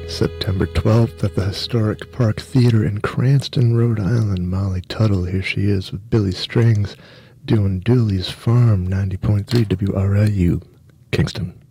September 12th at the Historic Park Theater in Cranston, Rhode Island. Molly Tuttle, here she is with Billy Strings, doing Dooley's Farm, 90.3 WRLU, Kingston.